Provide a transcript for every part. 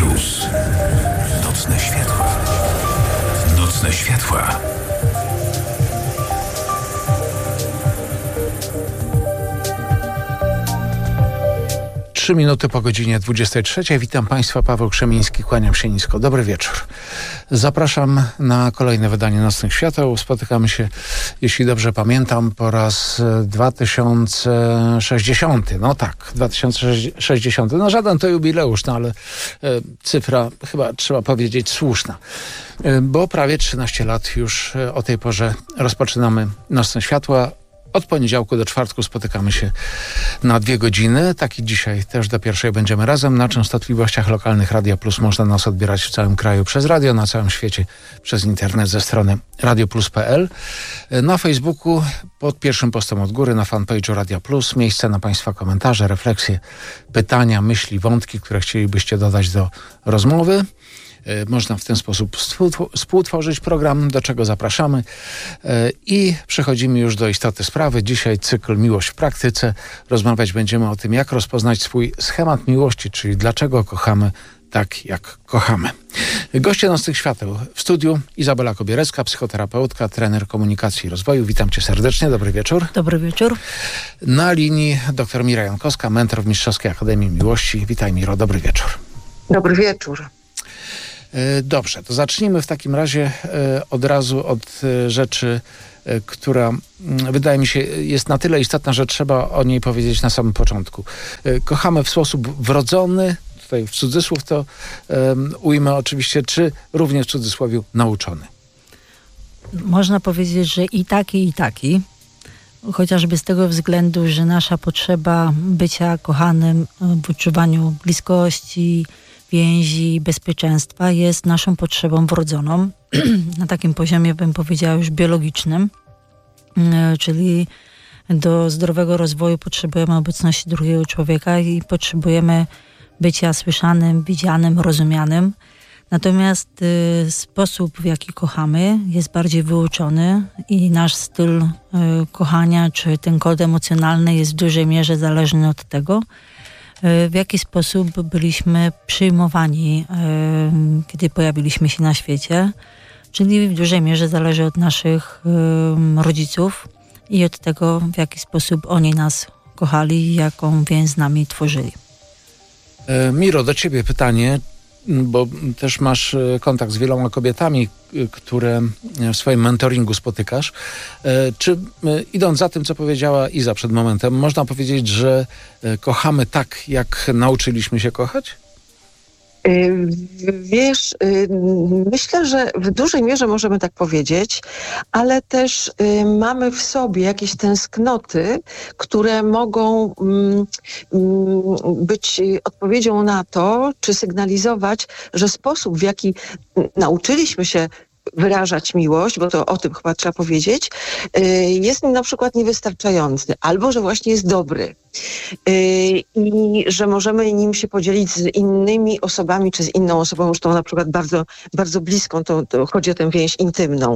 Plus. Nocne światła. Nocne światła. Trzy minuty po godzinie 23. Witam Państwa, Paweł Krzemiński, kłaniam się nisko. Dobry wieczór. Zapraszam na kolejne wydanie Nocnych Świateł. Spotykamy się, jeśli dobrze pamiętam, po raz 2060. No tak, 2060. No żaden to jubileusz, no ale cyfra chyba trzeba powiedzieć słuszna. Bo prawie 13 lat już o tej porze rozpoczynamy Nocne Światła. Od poniedziałku do czwartku spotykamy się na 2 godziny. Tak i dzisiaj też do pierwszej będziemy razem. Na częstotliwościach lokalnych Radia Plus można nas odbierać w całym kraju przez radio, na całym świecie przez internet ze strony radioplus.pl. Na Facebooku pod pierwszym postem od góry na fanpage'u Radia Plus miejsce na Państwa komentarze, refleksje, pytania, myśli, wątki, które chcielibyście dodać do rozmowy. Można w ten sposób współtworzyć program, do czego zapraszamy. I przechodzimy już do istoty sprawy. Dzisiaj cykl Miłość w praktyce. Rozmawiać będziemy o tym, jak rozpoznać swój schemat miłości, czyli dlaczego kochamy tak, jak kochamy. Goście Nocnych Świateł w studiu Izabela Kobierecka, psychoterapeutka, trener komunikacji i rozwoju. Witam Cię serdecznie, dobry wieczór. Dobry wieczór. Na linii dr Mira Jankowska, mentor w Mistrzowskiej Akademii Miłości. Witaj, Miro, dobry wieczór. Dobry wieczór. Dobrze, to zacznijmy w takim razie od razu od rzeczy, która wydaje mi się jest na tyle istotna, że trzeba o niej powiedzieć na samym początku. Kochamy w sposób wrodzony, tutaj w cudzysłów to ujmę oczywiście, czy również w cudzysłowie nauczony? Można powiedzieć, że i taki. Chociażby z tego względu, że nasza potrzeba bycia kochanym w odczuwaniu bliskości, więzi, bezpieczeństwa jest naszą potrzebą wrodzoną, na takim poziomie bym powiedziała już biologicznym, czyli do zdrowego rozwoju potrzebujemy obecności drugiego człowieka i potrzebujemy bycia słyszanym, widzianym, rozumianym. Natomiast sposób, w jaki kochamy, jest bardziej wyuczony i nasz styl kochania, czy ten kod emocjonalny jest w dużej mierze zależny od tego, w jaki sposób byliśmy przyjmowani, kiedy pojawiliśmy się na świecie. Czyli w dużej mierze zależy od naszych rodziców i od tego, w jaki sposób oni nas kochali i jaką więź z nami tworzyli. Miro, do Ciebie pytanie, bo też masz kontakt z wieloma kobietami, które w swoim mentoringu spotykasz. Czy idąc za tym, co powiedziała Iza przed momentem, można powiedzieć, że kochamy tak, jak nauczyliśmy się kochać? Wiesz, myślę, że w dużej mierze możemy tak powiedzieć, ale też mamy w sobie jakieś tęsknoty, które mogą być odpowiedzią na to, czy sygnalizować, że sposób, w jaki nauczyliśmy się wyrażać miłość, bo to o tym chyba trzeba powiedzieć, jest na przykład niewystarczający, albo że właśnie jest dobry i że możemy nim się podzielić z innymi osobami, czy z inną osobą, już tą na przykład bardzo, bardzo bliską, to chodzi o tę więź intymną.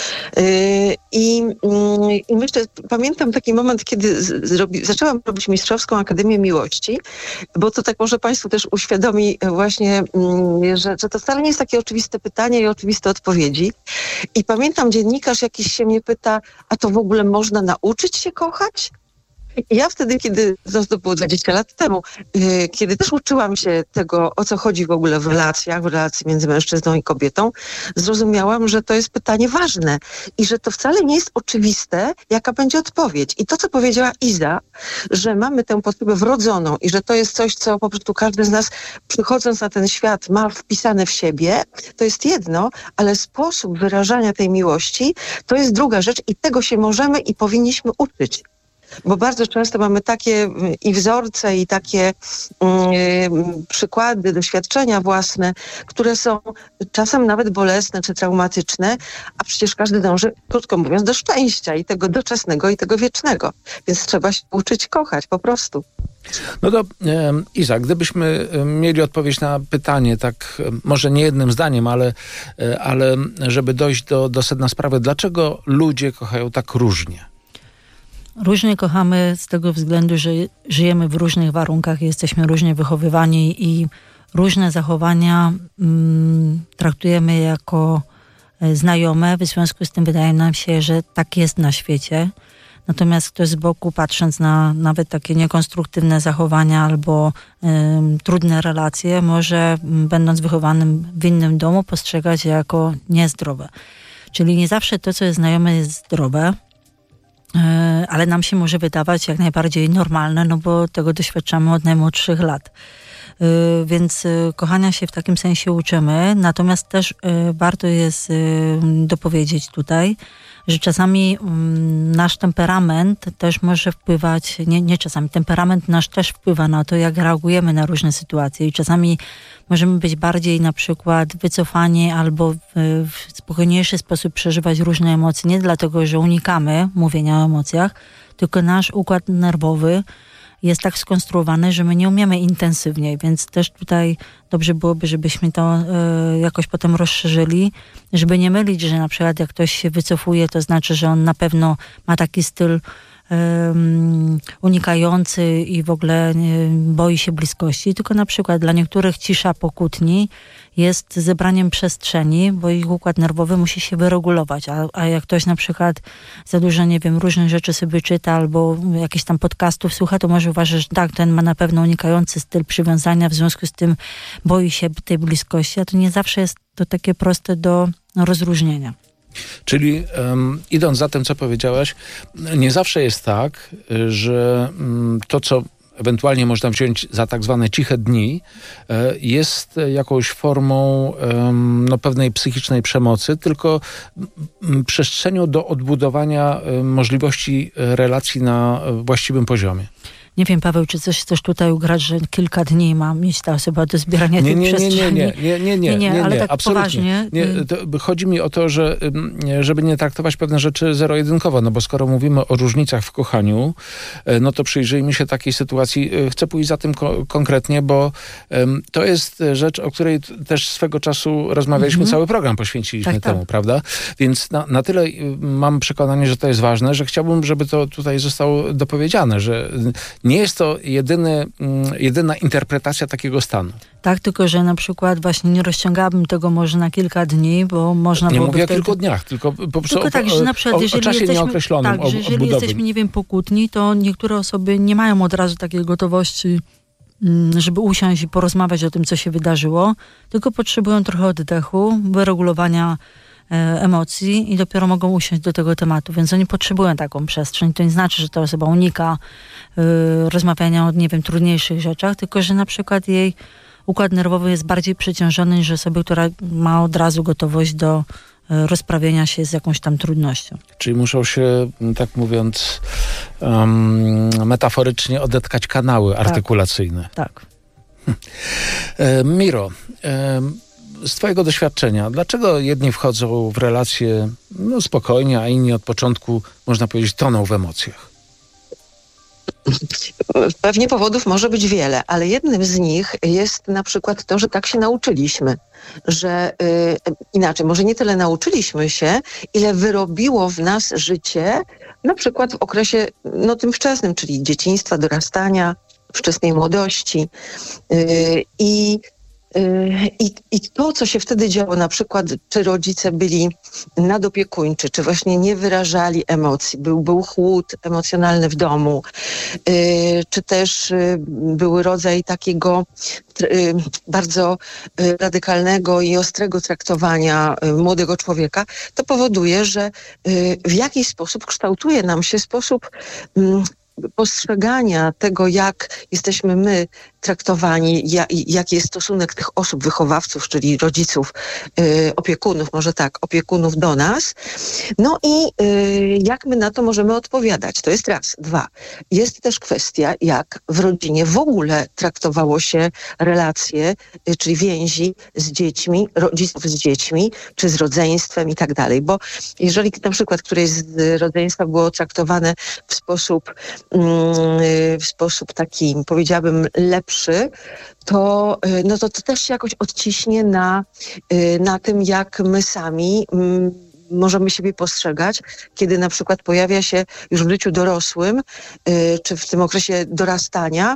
I myślę, pamiętam taki moment, kiedy zaczęłam robić Mistrzowską Akademię Miłości, bo to tak może Państwu też uświadomi właśnie, że to wcale nie jest takie oczywiste pytanie i oczywiste odpowiedzi. I pamiętam, dziennikarz jakiś się mnie pyta, a to w ogóle można nauczyć się kochać? I ja wtedy, to było 20 lat temu, kiedy też uczyłam się tego, o co chodzi w ogóle w relacjach, w relacji między mężczyzną i kobietą, zrozumiałam, że to jest pytanie ważne i że to wcale nie jest oczywiste, jaka będzie odpowiedź. I to, co powiedziała Iza, że mamy tę potrzebę wrodzoną i że to jest coś, co po prostu każdy z nas, przychodząc na ten świat, ma wpisane w siebie, to jest jedno, ale sposób wyrażania tej miłości to jest druga rzecz i tego się możemy i powinniśmy uczyć. Bo bardzo często mamy takie i wzorce, i takie przykłady, doświadczenia własne, które są czasem nawet bolesne czy traumatyczne, a przecież każdy dąży, krótko mówiąc, do szczęścia i tego doczesnego, i tego wiecznego. Więc trzeba się uczyć kochać po prostu. No to Iza, gdybyśmy mieli odpowiedź na pytanie, tak może nie jednym zdaniem, ale żeby dojść do sedna sprawy, dlaczego ludzie kochają tak różnie? Różnie kochamy z tego względu, że żyjemy w różnych warunkach, jesteśmy różnie wychowywani i różne zachowania traktujemy jako znajome, w związku z tym wydaje nam się, że tak jest na świecie. Natomiast ktoś z boku, patrząc na nawet takie niekonstruktywne zachowania albo trudne relacje, może, będąc wychowanym w innym domu, postrzegać je jako niezdrowe. Czyli nie zawsze to, co jest znajome, jest zdrowe, ale nam się może wydawać jak najbardziej normalne, no bo tego doświadczamy od najmłodszych lat. Więc kochania się w takim sensie uczymy, natomiast też warto jest dopowiedzieć tutaj, że czasami nasz temperament też może wpływać, nie czasami, temperament nasz też wpływa na to, jak reagujemy na różne sytuacje i czasami możemy być bardziej na przykład wycofani albo w spokojniejszy sposób przeżywać różne emocje, nie dlatego, że unikamy mówienia o emocjach, tylko nasz układ nerwowy jest tak skonstruowany, że my nie umiemy intensywniej, więc też tutaj dobrze byłoby, żebyśmy to jakoś potem rozszerzyli, żeby nie mylić, że na przykład jak ktoś się wycofuje, to znaczy, że on na pewno ma taki styl unikający i w ogóle boi się bliskości, tylko na przykład dla niektórych cisza po kłótni jest zebraniem przestrzeni, bo ich układ nerwowy musi się wyregulować, a jak ktoś na przykład za dużo, nie wiem, różnych rzeczy sobie czyta albo jakichś tam podcastów słucha, to może uważać, że tak, ten ma na pewno unikający styl przywiązania, w związku z tym boi się tej bliskości, a to nie zawsze jest to takie proste do rozróżnienia. Czyli idąc za tym, co powiedziałaś, nie zawsze jest tak, że to, co ewentualnie można wziąć za tak zwane ciche dni, jest jakąś formą pewnej psychicznej przemocy, tylko przestrzenią do odbudowania możliwości relacji na właściwym poziomie. Nie wiem, Paweł, czy coś chcesz tutaj ugrać, że kilka dni ma mieć ta osoba do zbierania tej przestrzeni? Nie, ale tak absolutnie. Poważnie. Chodzi mi o to, że żeby nie traktować pewne rzeczy zero-jedynkowo, no bo skoro mówimy o różnicach w kochaniu, no to przyjrzyjmy się takiej sytuacji. Chcę pójść za tym konkretnie, bo to jest rzecz, o której też swego czasu rozmawialiśmy, cały program poświęciliśmy temu, prawda? Więc na tyle mam przekonanie, że to jest ważne, że chciałbym, żeby to tutaj zostało dopowiedziane, że nie jest to jedyna interpretacja takiego stanu. Tak, tylko że na przykład właśnie nie rozciągałabym tego może na kilka dni, bo można nie byłoby mówię o kilku dniach, tylko po prostu tak, że na przykład, o czasie nieokreślonym. Tak, że jeżeli jesteśmy, nie wiem, po kłótni, to niektóre osoby nie mają od razu takiej gotowości, żeby usiąść i porozmawiać o tym, co się wydarzyło, tylko potrzebują trochę oddechu, wyregulowania emocji i dopiero mogą usiąść do tego tematu, więc oni potrzebują taką przestrzeń. To nie znaczy, że ta osoba unika rozmawiania o, nie wiem, trudniejszych rzeczach, tylko że na przykład jej układ nerwowy jest bardziej przeciążony niż osoby, która ma od razu gotowość do rozprawienia się z jakąś tam trudnością. Czyli muszą się, tak mówiąc, metaforycznie odetkać kanały artykulacyjne. Tak. Miro, z twojego doświadczenia, dlaczego jedni wchodzą w relacje spokojnie, a inni od początku, można powiedzieć, toną w emocjach? Pewnie powodów może być wiele, ale jednym z nich jest na przykład to, że tak się nauczyliśmy, że inaczej, może nie tyle nauczyliśmy się, ile wyrobiło w nas życie, na przykład w okresie tym wczesnym, czyli dzieciństwa, dorastania, wczesnej młodości I to, co się wtedy działo, na przykład, czy rodzice byli nadopiekuńczy, czy właśnie nie wyrażali emocji, był chłód emocjonalny w domu, czy też był rodzaj takiego bardzo radykalnego i ostrego traktowania młodego człowieka, to powoduje, że w jakiś sposób kształtuje nam się sposób postrzegania tego, jak jesteśmy my traktowani, jaki jest stosunek tych osób, wychowawców, czyli rodziców, opiekunów, może tak, opiekunów do nas. No i jak my na to możemy odpowiadać. To jest raz. Dwa. Jest też kwestia, jak w rodzinie w ogóle traktowało się relacje, czyli więzi z dziećmi, rodziców z dziećmi, czy z rodzeństwem i tak dalej. Bo jeżeli na przykład któreś z rodzeństwa było traktowane w sposób taki, powiedziałabym, lepszy, to też się jakoś odciśnie na tym, jak my sami możemy siebie postrzegać, kiedy na przykład pojawia się już w życiu dorosłym, czy w tym okresie dorastania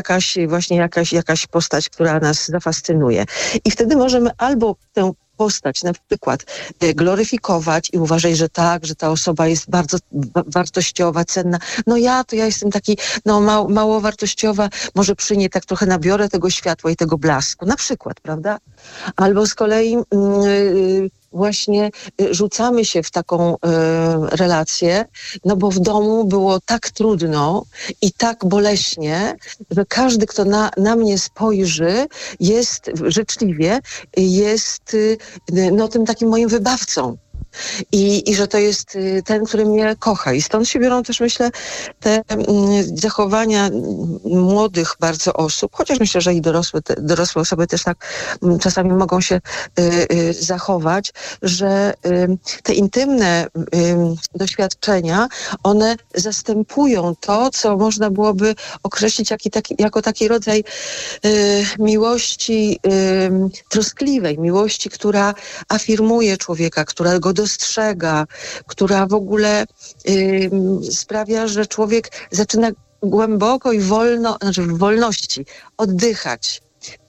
jakaś postać, która nas zafascynuje. I wtedy możemy albo tę postać na przykład gloryfikować i uważać, że tak, że ta osoba jest bardzo wartościowa, cenna. No ja jestem taki mało wartościowa, może przy niej tak trochę nabiorę tego światła i tego blasku, na przykład, prawda? Albo z kolei właśnie rzucamy się w taką relację, no bo w domu było tak trudno i tak boleśnie, że każdy, kto na mnie spojrzy, jest życzliwie, jest tym takim moim wybawcą. I że to jest ten, który mnie kocha. I stąd się biorą też, myślę, te zachowania młodych bardzo osób, chociaż myślę, że i dorosłe osoby też tak czasami mogą się zachować, że te intymne doświadczenia, one zastępują to, co można byłoby określić jako taki rodzaj miłości troskliwej, miłości, która afirmuje człowieka, która go dostrzega, która w ogóle sprawia, że człowiek zaczyna głęboko i wolno, znaczy w wolności oddychać.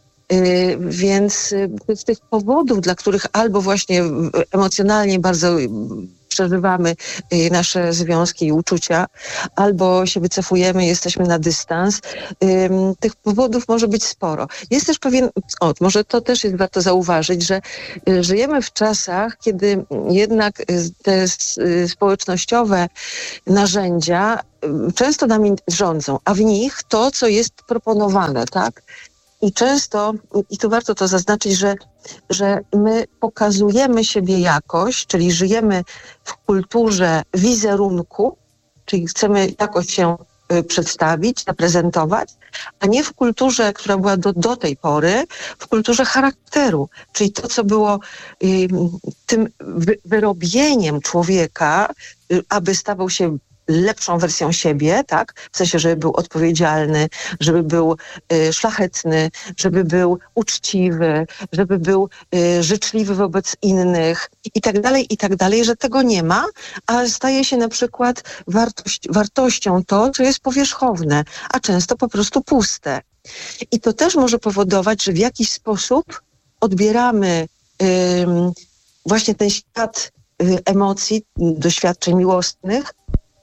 Więc z tych powodów, dla których albo właśnie emocjonalnie bardzo przeżywamy nasze związki i uczucia, albo się wycofujemy, jesteśmy na dystans. Tych powodów może być sporo. Jest też może to też jest warto zauważyć, że żyjemy w czasach, kiedy jednak te społecznościowe narzędzia często nami rządzą, a w nich to, co jest proponowane, tak? I często, i tu warto to zaznaczyć, że my pokazujemy siebie jakoś, czyli żyjemy w kulturze wizerunku, czyli chcemy jakoś się przedstawić, zaprezentować, a nie w kulturze, która była do tej pory, w kulturze charakteru, czyli to, co było tym wyrobieniem człowieka, aby stawał się lepszą wersją siebie, tak? W sensie, żeby był odpowiedzialny, żeby był szlachetny, żeby był uczciwy, żeby był życzliwy wobec innych i tak dalej, że tego nie ma, a staje się na przykład wartością to, co jest powierzchowne, a często po prostu puste. I to też może powodować, że w jakiś sposób odbieramy właśnie ten świat emocji, doświadczeń miłosnych,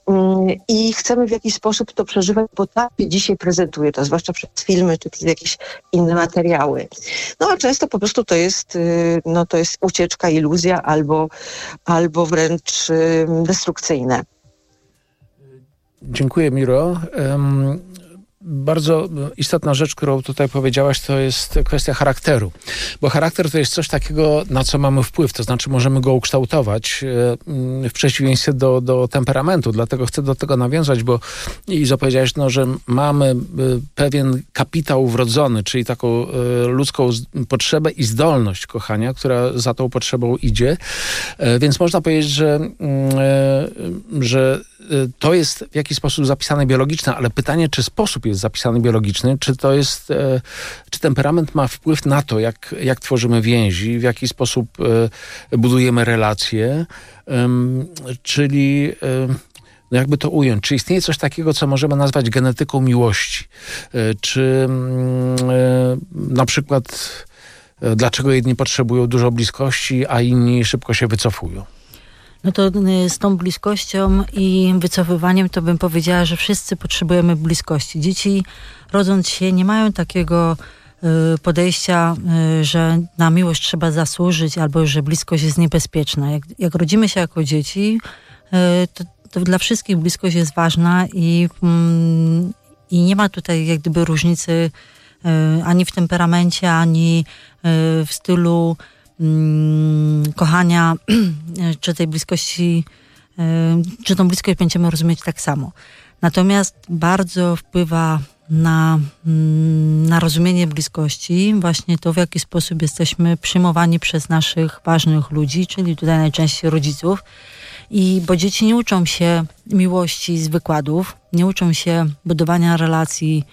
i chcemy w jakiś sposób to przeżywać, bo tak się dzisiaj prezentuje to, zwłaszcza przez filmy czy przez jakieś inne materiały. No a często po prostu to jest ucieczka, iluzja albo wręcz destrukcyjne. Dziękuję, Miro. Bardzo istotna rzecz, którą tutaj powiedziałaś, to jest kwestia charakteru. Bo charakter to jest coś takiego, na co mamy wpływ. To znaczy możemy go ukształtować w przeciwieństwie do temperamentu. Dlatego chcę do tego nawiązać, bo Izo powiedziałaś, że mamy pewien kapitał wrodzony, czyli taką ludzką potrzebę i zdolność kochania, która za tą potrzebą idzie. Więc można powiedzieć, że to jest w jakiś sposób zapisane biologiczne, ale pytanie, czy sposób jest zapisany biologiczny, czy temperament ma wpływ na to, jak tworzymy więzi, w jaki sposób budujemy relacje, czyli jakby to ująć, czy istnieje coś takiego, co możemy nazwać genetyką miłości, czy na przykład dlaczego jedni potrzebują dużo bliskości, a inni szybko się wycofują? No to z tą bliskością i wycofywaniem to bym powiedziała, że wszyscy potrzebujemy bliskości. Dzieci rodząc się nie mają takiego podejścia, że na miłość trzeba zasłużyć albo że bliskość jest niebezpieczna. Jak rodzimy się jako dzieci, to dla wszystkich bliskość jest ważna i nie ma tutaj jak gdyby różnicy ani w temperamencie, ani w stylu kochania, czy tej bliskości, czy tą bliskość będziemy rozumieć tak samo. Natomiast bardzo wpływa na rozumienie bliskości właśnie to, w jaki sposób jesteśmy przyjmowani przez naszych ważnych ludzi, czyli tutaj najczęściej rodziców. Bo dzieci nie uczą się miłości z wykładów, nie uczą się budowania relacji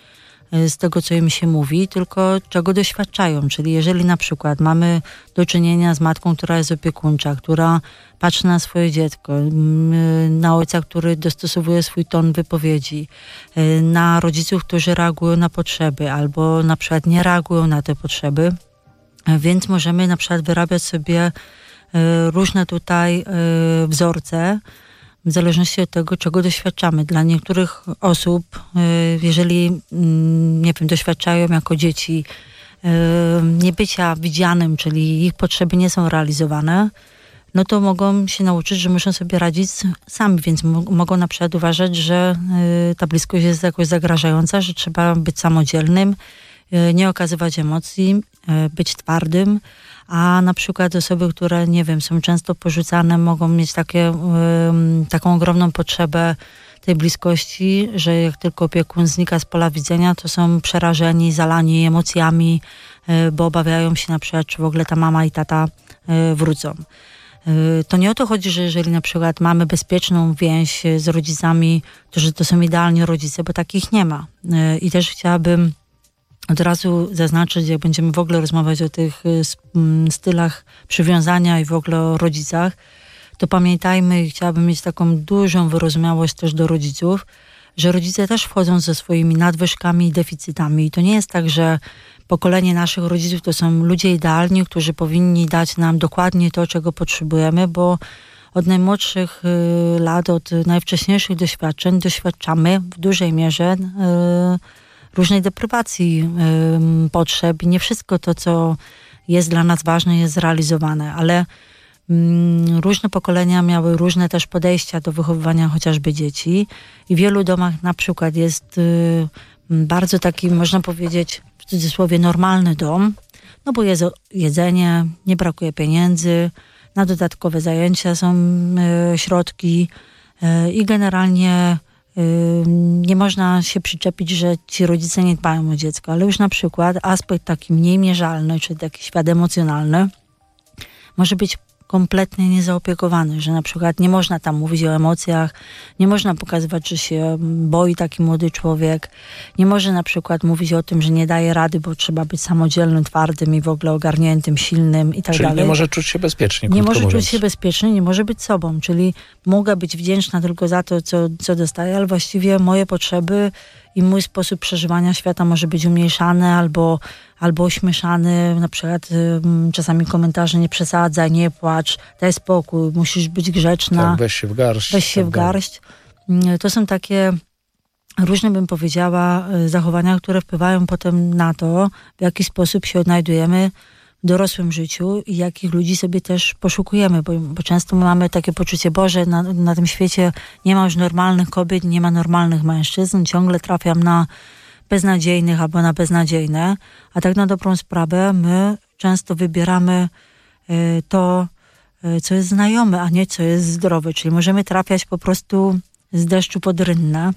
z tego, co im się mówi, tylko czego doświadczają. Czyli jeżeli na przykład mamy do czynienia z matką, która jest opiekuńcza, która patrzy na swoje dziecko, na ojca, który dostosowuje swój ton wypowiedzi, na rodziców, którzy reagują na potrzeby albo na przykład nie reagują na te potrzeby, więc możemy na przykład wyrabiać sobie różne tutaj wzorce, w zależności od tego, czego doświadczamy. Dla niektórych osób, jeżeli, nie wiem, doświadczają jako dzieci niebycia widzianym, czyli ich potrzeby nie są realizowane, no to mogą się nauczyć, że muszą sobie radzić sami, więc mogą na przykład uważać, że ta bliskość jest jakoś zagrażająca, że trzeba być samodzielnym, nie okazywać emocji, być twardym, a na przykład osoby, które, nie wiem, są często porzucane, mogą mieć taką ogromną potrzebę tej bliskości, że jak tylko opiekun znika z pola widzenia, to są przerażeni, zalani emocjami, bo obawiają się na przykład, czy w ogóle ta mama i tata wrócą. To nie o to chodzi, że jeżeli na przykład mamy bezpieczną więź z rodzicami, to że to są idealni rodzice, bo takich nie ma. I też chciałabym od razu zaznaczyć, jak będziemy w ogóle rozmawiać o tych stylach przywiązania i w ogóle o rodzicach, to pamiętajmy, i chciałabym mieć taką dużą wyrozumiałość też do rodziców, że rodzice też wchodzą ze swoimi nadwyżkami i deficytami. I to nie jest tak, że pokolenie naszych rodziców to są ludzie idealni, którzy powinni dać nam dokładnie to, czego potrzebujemy, bo od najmłodszych lat, od najwcześniejszych doświadczeń doświadczamy w dużej mierze różnej deprywacji potrzeb i nie wszystko to, co jest dla nas ważne, jest zrealizowane, ale różne pokolenia miały różne też podejścia do wychowywania chociażby dzieci i w wielu domach na przykład jest bardzo taki, można powiedzieć, w cudzysłowie normalny dom, no bo jest jedzenie, nie brakuje pieniędzy, na dodatkowe zajęcia są środki i generalnie nie można się przyczepić, że ci rodzice nie dbają o dziecko, ale już na przykład aspekt taki mniej mierzalny, czy taki świat emocjonalny może być kompletnie niezaopiekowany, że na przykład nie można tam mówić o emocjach, nie można pokazywać, że się boi taki młody człowiek, nie może na przykład mówić o tym, że nie daje rady, bo trzeba być samodzielnym, twardym i w ogóle ogarniętym, silnym i tak czyli dalej. Czyli nie może czuć się bezpiecznie. Nie może czuć się bezpiecznie, nie może być sobą, czyli mogę być wdzięczna tylko za to, co dostaję, ale właściwie moje potrzeby i mój sposób przeżywania świata może być umniejszany albo ośmieszany. Na przykład czasami komentarze: nie przesadzaj, nie płacz, daj spokój, musisz być grzeczna. Tak, weź się w garść. Weź się w garść. To są takie różne, bym powiedziała, zachowania, które wpływają potem na to, w jaki sposób się odnajdujemy w dorosłym życiu i jakich ludzi sobie też poszukujemy, bo często mamy takie poczucie: Boże, na tym świecie nie ma już normalnych kobiet, nie ma normalnych mężczyzn, ciągle trafiam na beznadziejnych albo na beznadziejne, a tak na dobrą sprawę my często wybieramy to, co jest znajome, a nie co jest zdrowe, czyli możemy trafiać po prostu z deszczu pod rynnę.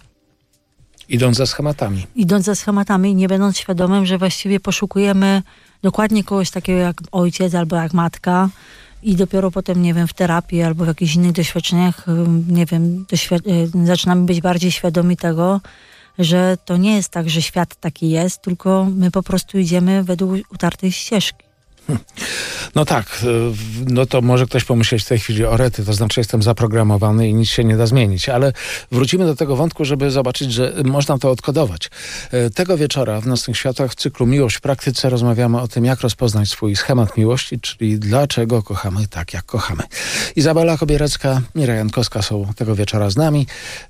Idąc za schematami i nie będąc świadomym, że właściwie poszukujemy dokładnie kogoś takiego jak ojciec albo jak matka i dopiero potem, nie wiem, w terapii albo w jakichś innych doświadczeniach, nie wiem, zaczynamy być bardziej świadomi tego, że to nie jest tak, że świat taki jest, tylko my po prostu idziemy według utartej ścieżki. No tak, no to może ktoś pomyśleć w tej chwili: o rety, to znaczy jestem zaprogramowany i nic się nie da zmienić, ale wrócimy do tego wątku, żeby zobaczyć, że można to odkodować. Tego wieczora w Nocnych Światłach w cyklu Miłość w praktyce rozmawiamy o tym, jak rozpoznać swój schemat miłości, czyli dlaczego kochamy tak, jak kochamy. Izabela Kobierecka, Mira Jankowska są tego wieczora z nami.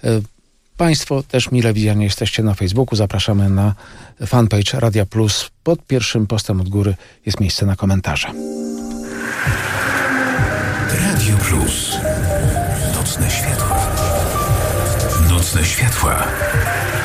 Państwo też mile widziani jesteście na Facebooku. Zapraszamy na fanpage Radia Plus. Pod pierwszym postem od góry jest miejsce na komentarze. Radio Plus. Nocne światła. Nocne światła.